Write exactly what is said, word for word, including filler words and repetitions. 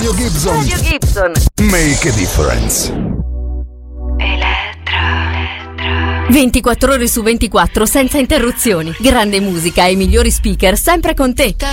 Radio Gibson. Radio Gibson. Make a difference. ventiquattro ore su ventiquattro senza interruzioni. Grande musica e i migliori speaker sempre con te.